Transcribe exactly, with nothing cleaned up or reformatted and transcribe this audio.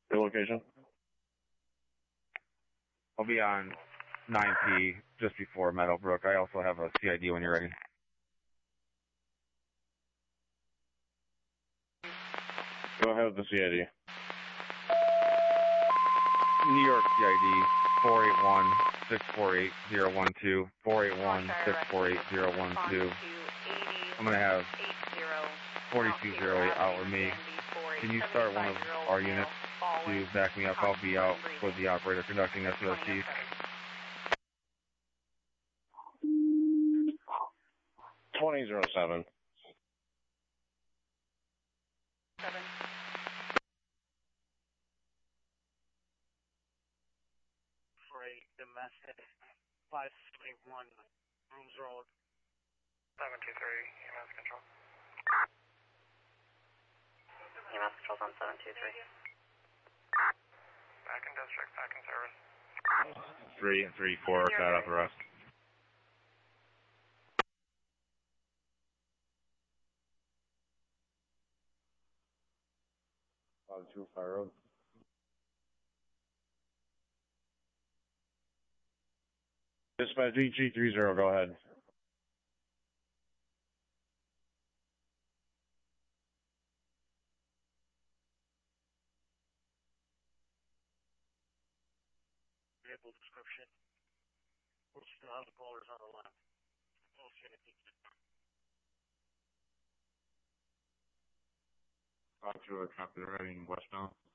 Your location? I'll be on nine P just before Meadowbrook. I also have a C I D when you're ready. Go ahead with the C I D. New York C I D four eight one, six four eight, zero one two, four eight one, six four eight, zero one two. I'm going to have forty-two oh eight out with me. Can you start one of our units to back me up? I'll be out with the operator conducting S O S. twenty oh seven. Seven. For a domestic five seventy-one, Rooms Road. seven two three, E M S control. E M S control's on seven two three. Back in district, back in service. Three and three, four, got up arrest. five two Fire Road. Dispatch G G three zero, go ahead. Vehicle description. We'll still have the callers on the line. We'll see if he can. Talk to a captain riding westbound.